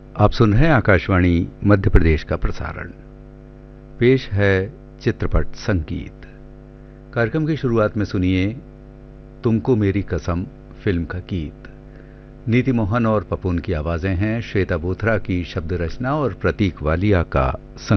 आप सुन रहे हैं आकाशवाणी मध्य प्रदेश का प्रसारण। पेश है चित्रपट संगीत। कार्यक्रम की शुरुआत में सुनिए तुमको मेरी कसम फिल्म का गीत। नीति मोहन और पपुन की आवाजें हैं, श्वेता बोथरा की शब्द रचना और प्रतीक वालिया का संगीत।